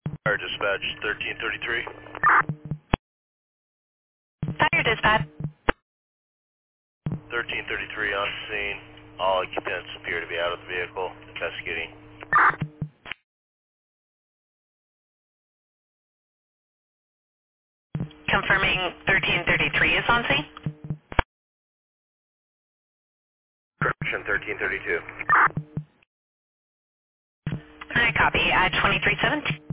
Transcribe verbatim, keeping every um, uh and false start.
Fire dispatch thirteen thirty-three. Fire dispatch. thirteen thirty-three on scene. All occupants appear to be out of the vehicle. Investigating. Confirming thirteen thirty-three is on scene. Correction thirteen thirty-two. I copy. At twenty-three seventeen.